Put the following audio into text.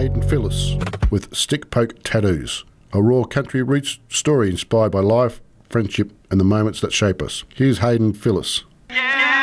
Hayden Phillips with Stick Poke Tattoos, a raw country roots story inspired by life, friendship and the moments that shape us. Here's Hayden Phillips.